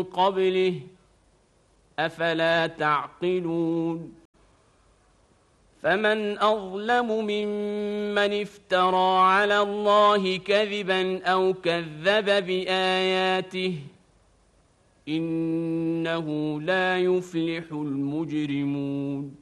قبله أفلا تعقلون فمن أظلم ممن افترى على الله كذبا أو كذب بآياته إنه لا يفلح المجرمون